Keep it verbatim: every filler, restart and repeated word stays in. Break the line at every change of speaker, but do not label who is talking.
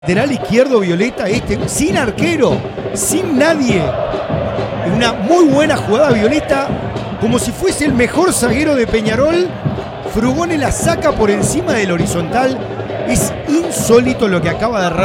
Lateral izquierdo Violeta, este, sin arquero, sin nadie. Una muy buena jugada Violeta, como si fuese el mejor zaguero de Peñarol. Frugone la saca por encima del horizontal. Es insólito lo que acaba de